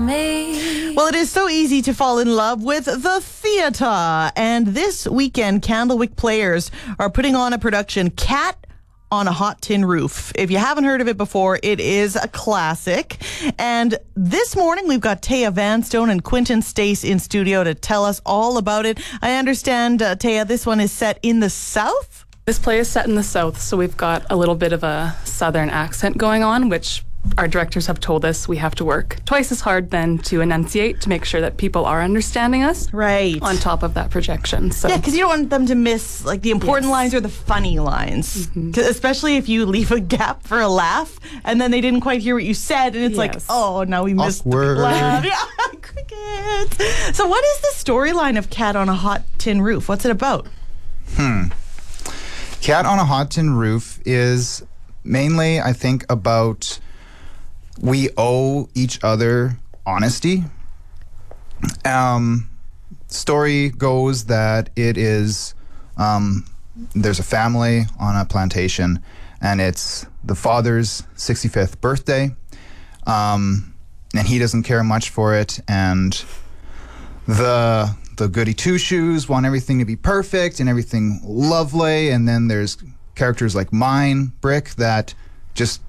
me. Well, it is so easy to fall in love with the theater. And this weekend, Candlewick Players are putting on a production, Cat on a Hot Tin Roof. If you haven't heard of it before, it is a classic. And this morning, we've got Taya Vanstone and Quentin Stace in studio to tell us all about it. I understand, Taya, this one is set in the South? This play is set in the South, so we've got a little bit of a Southern accent going on, which our directors have told us we have to work twice as hard then to enunciate to make sure that people are understanding us. Right. On top of that projection. So. Yeah, because you don't want them to miss like the important lines or the funny lines. 'Cause especially if you leave a gap for a laugh and then they didn't quite hear what you said and it's like, oh, now we missed the big laugh. Yeah, crickets. So what is the storyline of Cat on a Hot Tin Roof? What's it about? Cat on a Hot Tin Roof is mainly, I think, about we owe each other honesty. Story goes that it is, there's a family on a plantation and it's the father's 65th birthday, and he doesn't care much for it, and the goody two-shoes want everything to be perfect and everything lovely, and then there's characters like Mine, Brick, that just